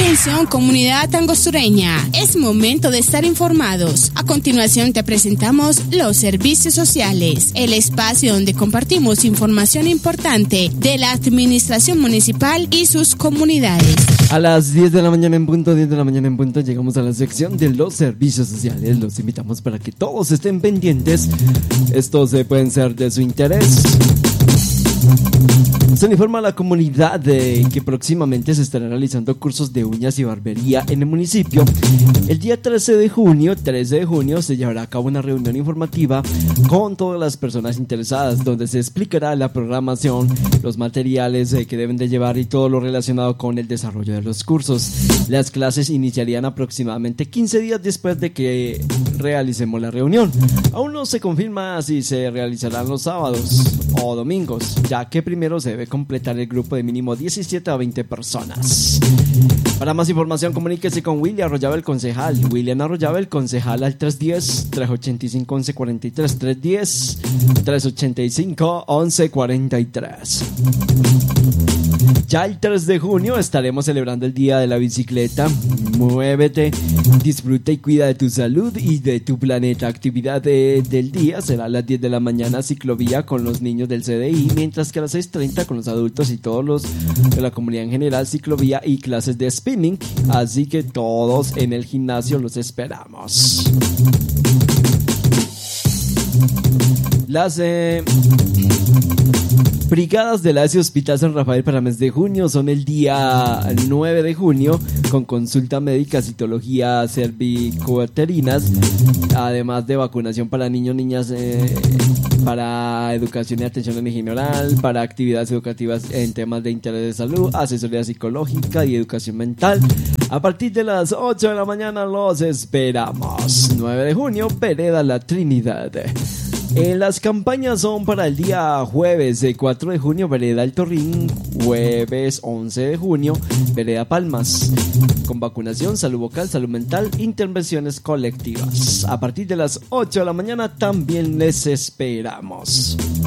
Atención, comunidad angostureña, es momento de estar informados. A continuación te presentamos los servicios sociales, el espacio donde compartimos información importante de la administración municipal y sus comunidades. A las 10 de la mañana en punto, llegamos a la sección de los servicios sociales. Los invitamos para que todos estén pendientes. Estos pueden ser de su interés. Se le informa a la comunidad de que próximamente se estarán realizando cursos de uñas y barbería en el municipio. El día 13 de junio se llevará a cabo una reunión informativa con todas las personas interesadas, donde se explicará la programación, los materiales que deben de llevar y todo lo relacionado con el desarrollo de los cursos. Las clases iniciarían aproximadamente 15 días después de que realicemos la reunión. Aún no se confirma si se realizarán los sábados o domingos, ya que primero se debe completar el grupo de mínimo 17 a 20 personas. Para más información, comuníquese con William Arroyave, el concejal. William Arroyave, el concejal, al 310-385-1143. 310-385-1143. Ya el 3 de junio estaremos celebrando el Día de la Bicicleta. Muévete, disfruta y cuida de tu salud y de tu planeta. Actividad del día será a las 10 de la mañana, ciclovía con los niños del CDI, mientras que a las 6:30 con los adultos y todos los de la comunidad en general, ciclovía y clases de spinning. Así que todos en el gimnasio los esperamos. Las brigadas del ASI Hospital San Rafael para el mes de junio son el día 9 de junio con consulta médica, citología cervicuterinas, además de vacunación para niños, niñas, para educación y atención en higiene oral, para actividades educativas en temas de interés de salud, asesoría psicológica y educación mental. A partir de las 8 de la mañana los esperamos. 9 de junio, Vereda La Trinidad. Las campañas son para el día jueves 4 de junio, Vereda El Torrín, jueves 11 de junio, Vereda Palmas, con vacunación, salud vocal, salud mental, intervenciones colectivas. A partir de las 8 de la mañana también les esperamos.